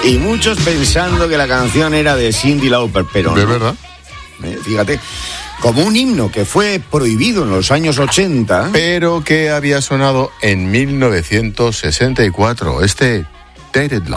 Y muchos pensando que la canción era de Cyndi Lauper, pero ¿De no. verdad? Fíjate, como un himno que fue prohibido en los años 80. Pero que había sonado en 1964, Tainted Love.